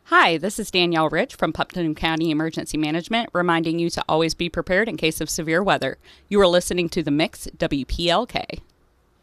Hi, this is Danielle Rich from Putnam County Emergency Management, reminding you to always be prepared in case of severe weather. You are listening to The Mix, WPLK.